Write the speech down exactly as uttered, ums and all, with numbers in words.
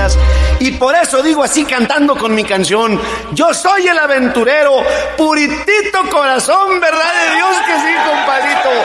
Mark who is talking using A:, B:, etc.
A: cosas. Y por eso digo así cantando con mi canción: yo soy el aventurero, puritito corazón, verdad de Dios que sí, compadrito.